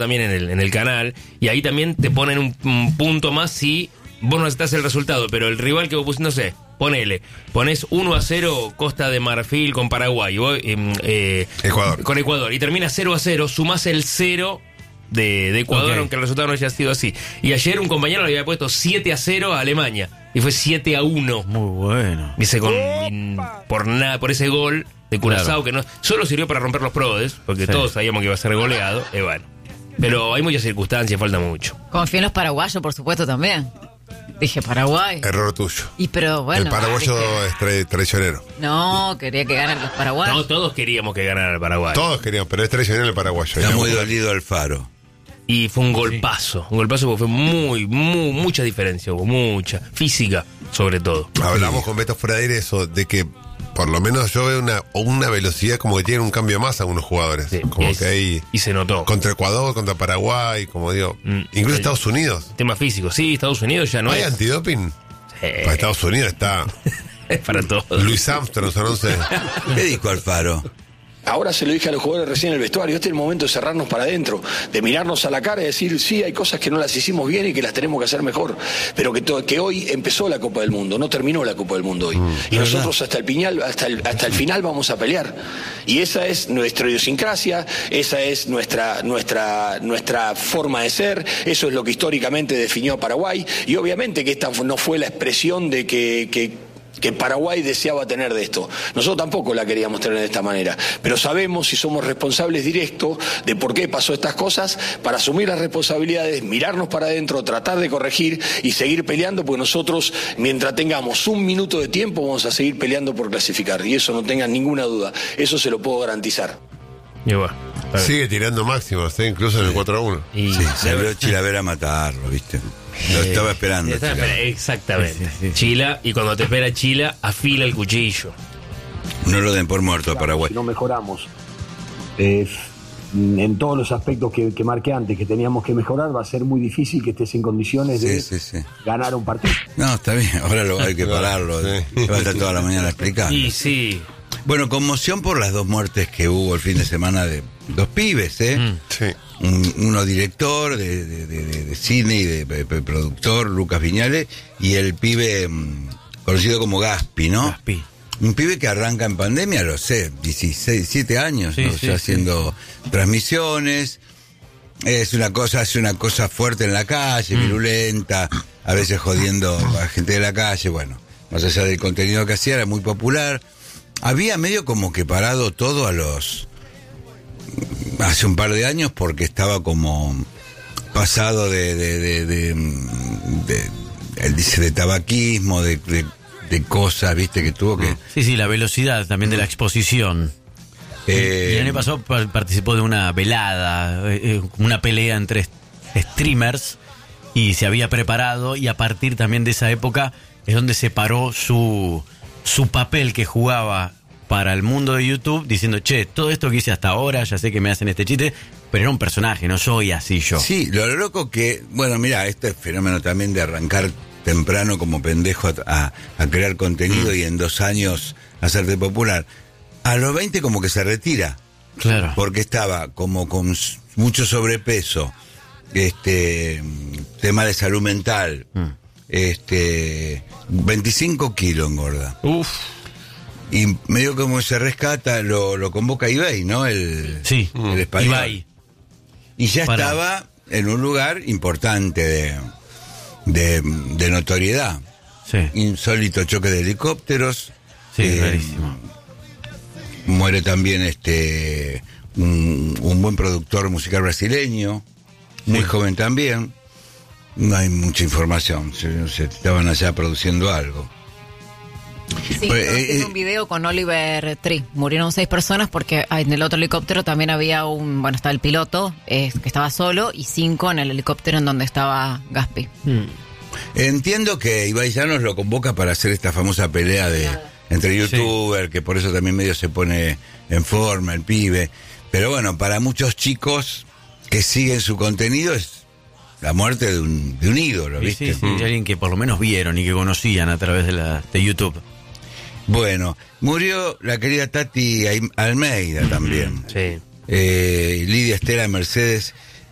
también en el canal, y ahí también te ponen un punto más si vos no aceptás el resultado, pero el rival que vos pusiste, no sé, ponés 1-0 Costa de Marfil con Paraguay, Ecuador. con Ecuador, y termina 0-0, sumás el 0 de Ecuador, aunque el resultado no haya sido así. Y ayer un compañero le había puesto 7-0 a Alemania, y fue 7-1. Muy bueno. Dice por ese gol de Curazao, que no solo sirvió para romper los prodes, porque todos sabíamos que iba a ser goleado, bueno. Pero hay muchas circunstancias, falta mucho. Confío en los paraguayos, por supuesto, también. Dije Paraguay. Error tuyo. Pero bueno. El paraguayo es traicionero. No, quería que ganen los paraguayos. No, todos queríamos que ganara el Paraguay. Todos queríamos, pero es traicionero el paraguayo. Está muy dolido Alfaro. Y fue un golpazo. Un golpazo porque fue mucha diferencia, hubo mucha. Física, sobre todo. Hablamos con Beto fuera de aire eso, de que por lo menos yo veo una velocidad como que tienen un cambio más algunos jugadores. Sí, como que hay. Y se notó. Contra Ecuador, contra Paraguay, como digo. Incluso Estados Unidos. Tema físico, sí, Estados Unidos ya no ¿Hay es. antidoping? Para Estados Unidos está. Es para todos. Luis Armstrong, no sé. ¿Qué dijo Alfaro? Ahora se lo dije a los jugadores recién en el vestuario, este es el momento de cerrarnos para adentro, de mirarnos a la cara y decir, sí, hay cosas que no las hicimos bien y que las tenemos que hacer mejor, pero que hoy empezó la Copa del Mundo, no terminó la Copa del Mundo hoy. Y nosotros hasta el final vamos a pelear. Y esa es nuestra idiosincrasia, esa es nuestra forma de ser, eso es lo que históricamente definió a Paraguay, y obviamente que esta no fue la expresión de que Paraguay deseaba tener de esto. Nosotros tampoco la queríamos tener de esta manera, pero sabemos y somos responsables directos de por qué pasó estas cosas, para asumir las responsabilidades, mirarnos para adentro, tratar de corregir y seguir peleando, porque nosotros, mientras tengamos un minuto de tiempo, vamos a seguir peleando por clasificar, y eso no tengan ninguna duda, eso se lo puedo garantizar. Y bueno, sigue tirando máximos, incluso en el 4-1. y Sí, salió Chilavera a matarlo, ¿viste? Lo estaba esperando. Exactamente. Sí. Chila, y cuando te espera Chila, afila el cuchillo. No lo den por muerto a Paraguay. Si no mejoramos en todos los aspectos que marqué antes, que teníamos que mejorar, va a ser muy difícil que estés en condiciones de ganar un partido. No, está bien, ahora hay que pararlo. Sí. Va a estar toda la mañana explicando. Y sí. Bueno, conmoción por las 2 muertes que hubo el fin de semana de 2 pibes, Sí. Uno director de cine y de productor, Lucas Viñales, y el pibe conocido como Gaspi, ¿no? Gaspi. Un pibe que arranca en pandemia, lo sé, 17 años, Sí, ¿no? sí, Ya haciendo transmisiones. Hace una cosa fuerte en la calle, virulenta, a veces jodiendo a gente de la calle, bueno, más allá del contenido que hacía, era muy popular. Había medio como que parado todo hace un par de años, porque estaba como pasado él dice de tabaquismo, de cosas, viste, que tuvo que... Sí, la velocidad también de la exposición. Y el año pasado participó de una velada, una pelea entre streamers, y se había preparado, y a partir también de esa época es donde separó su papel que jugaba para el mundo de YouTube, diciendo, che, todo esto que hice hasta ahora, ya sé que me hacen este chiste, pero era un personaje, no soy así yo. Sí, lo loco que, bueno, mira, este fenómeno también de arrancar temprano como pendejo a crear contenido y en 2 años hacerte popular. A los 20 como que se retira. Claro. Porque estaba como con mucho sobrepeso, tema de salud mental, 25 kilos engorda. Uf. Y medio como se rescata, lo convoca Ibai, ¿no? El español. Ibai. Y ya estaba en un lugar importante de notoriedad. Sí. Insólito choque de helicópteros. Sí, rarísimo. Muere también un buen productor musical brasileño, muy joven también. No hay mucha información, se estaban allá produciendo algo. Sí, haciendo un video con Oliver Tree. Murieron 6 personas porque en el otro helicóptero también había estaba el piloto, que estaba solo, y 5 en el helicóptero en donde estaba Gaspi. Entiendo que Ibai Llanos lo convoca para hacer esta famosa pelea entre youtubers, que por eso también medio se pone en forma el pibe. Pero bueno, para muchos chicos que siguen su contenido es la muerte de un ídolo, ¿viste? Sí, de alguien que por lo menos vieron y que conocían a través de YouTube. Bueno, murió la querida Tati Almeida también. Sí. Lidia Estela Mercedes